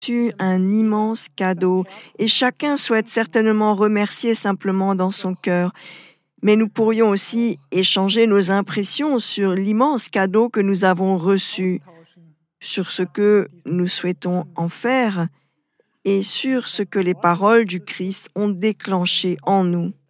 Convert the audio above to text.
reçu un immense cadeau et chacun souhaite certainement remercier simplement dans son cœur. Mais nous pourrions aussi échanger nos impressions sur l'immense cadeau que nous avons reçu, sur ce que nous souhaitons en faire et sur ce que les paroles du Christ ont déclenché en nous.